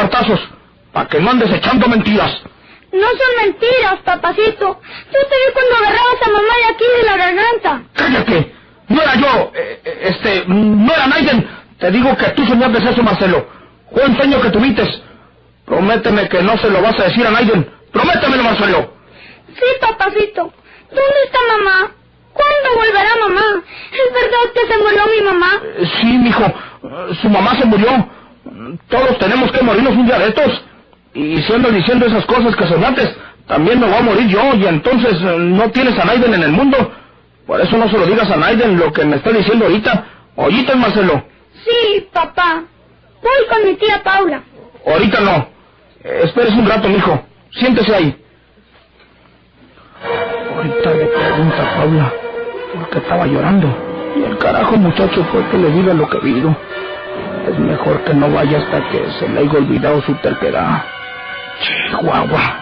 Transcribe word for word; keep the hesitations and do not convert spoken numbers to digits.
portazos, para que no andes echando mentiras. No son mentiras, papacito. Yo te vi cuando agarrabas a mamá de aquí de la garganta. ¡Cállate! No era yo, eh, este, no era Naiden. Te digo que tú soñaste eso, Marcelo. Fue un sueño que tuviste. Prométeme que no se lo vas a decir a Naiden. Prométemelo, Marcelo. Sí, papacito. ¿Dónde está mamá? ¿Cuándo volverá mamá? ¿Es verdad que se murió mi mamá? Eh, sí, mijo. Uh, su mamá se murió. Todos tenemos que morirnos un día de estos. Y si andas diciendo esas cosas que soñaste, también me voy a morir yo. Y entonces uh, no tienes a Naiden en el mundo. Por eso no se lo digas a Naiden lo que me está diciendo ahorita. ¿Oíste, Marcelo? Sí, papá. Voy con mi tía Paula. Ahorita no. Eh, esperes un rato, mijo. Siéntese ahí. Ahorita le pregunta a Paula por qué estaba llorando. Y el carajo muchacho fue que le diga lo que vio. Es mejor que no vaya hasta que se le haya olvidado su terquedad. Chihuahua.